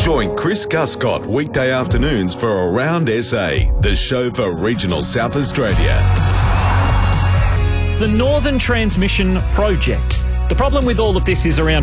Join Chris Guscott weekday afternoons for Around SA, the show for regional South Australia. The Northern Transmission Project. The problem with all of this is around